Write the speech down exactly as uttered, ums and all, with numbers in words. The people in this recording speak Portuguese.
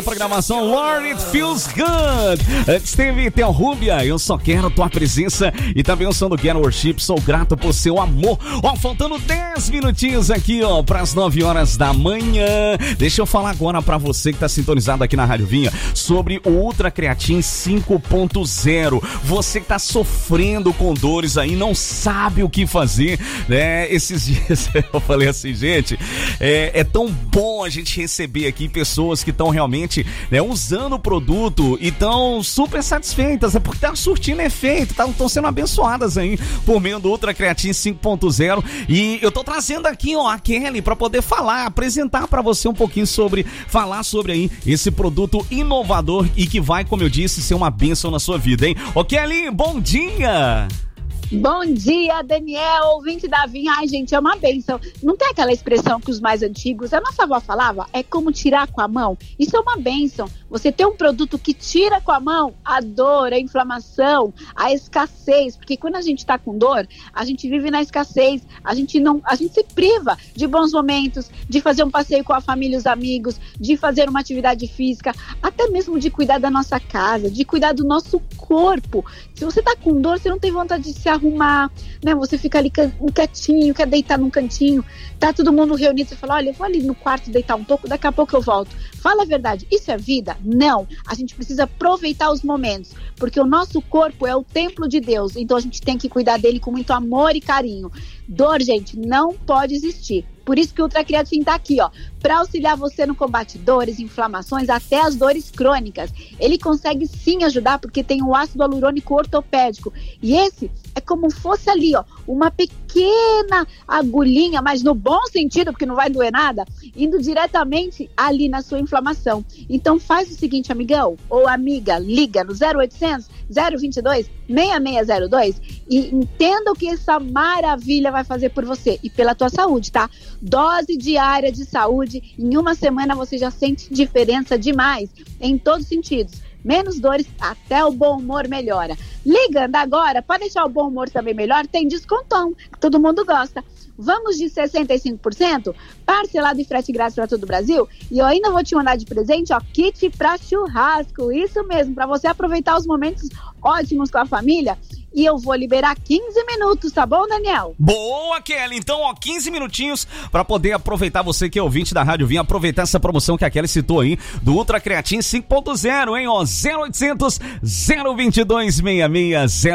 Programação Lord It Feels Good. Antes teve Theo Rubia, eu só quero tua presença. E também o som do Get Worship, sou grato por seu amor. Ó, faltando dez minutinhos aqui, ó, pras nove horas da manhã. Deixa eu falar agora pra você que tá sintonizado aqui na Rádio Vinha sobre o Ultra Creatine cinco ponto zero. Você que tá sofrendo com dores aí, não sabe o que fazer, né? Esses dias eu falei assim, gente, é, é tão bom a gente receber aqui pessoas que estão realmente, né, usando o produto e estão super satisfeitas, é porque tá surtindo efeito, estão sendo abençoadas aí por meio do Ultra Creatine cinco ponto zero. E eu tô trazendo aqui, ó, a Kelly para poder falar, apresentar para você um pouquinho sobre, falar sobre aí esse produto inovador e que vai, como eu disse, ser uma bênção na sua vida, hein? Ô Kelly, bom dia! Bom dia, Daniel, ouvinte da Vinha. Ai, gente, é uma bênção. Não tem aquela expressão que os mais antigos, a nossa avó falava, é como tirar com a mão? Isso é uma bênção. Você ter um produto que tira com a mão a dor, a inflamação, a escassez, porque quando a gente tá com dor, a gente vive na escassez, a gente não, a gente se priva de bons momentos, de fazer um passeio com a família e os amigos, de fazer uma atividade física, até mesmo de cuidar da nossa casa, de cuidar do nosso corpo. Se você tá com dor, você não tem vontade de se arrumar, né? Você fica ali quietinho, quer deitar num cantinho, tá todo mundo reunido, você fala, olha, eu vou ali no quarto deitar um pouco, daqui a pouco eu volto. Fala a verdade, isso é vida? Não, a gente precisa aproveitar os momentos, porque o nosso corpo é o templo de Deus, então a gente tem que cuidar dele com muito amor e carinho. Dor, gente, não pode existir. Por isso que o Ultra Creatine tá aqui, ó, para auxiliar você no combate dores, inflamações, até as dores crônicas. Ele consegue sim ajudar porque tem o ácido hialurônico ortopédico. E esse é como fosse ali, ó, uma pequena agulhinha, mas no bom sentido, porque não vai doer nada, indo diretamente ali na sua inflamação. Então faz o seguinte, amigão ou amiga, liga no zero oitocentos, zero vinte e dois, seis seis zero dois e entenda o que essa maravilha vai fazer por você e pela tua saúde, tá? Dose diária de saúde, em uma semana você já sente diferença demais, em todos os sentidos. Menos dores, até o bom humor melhora. Ligando agora, para deixar o bom humor também melhor, tem descontão, que todo mundo gosta. Vamos de sessenta e cinco por cento, parcelado e frete grátis para todo o Brasil. E eu ainda vou te mandar de presente, ó, kit para churrasco. Isso mesmo, para você aproveitar os momentos ótimos com a família. E eu vou liberar quinze minutos, tá bom, Daniel? Boa, Kelly! Então, ó, quinze minutinhos para poder aproveitar, você que é ouvinte da Rádio Vinha, aproveitar essa promoção que a Kelly citou aí, do Ultra Creatine cinco ponto zero, hein, ó, zero oitocentos, zero vinte e dois, seis seis zero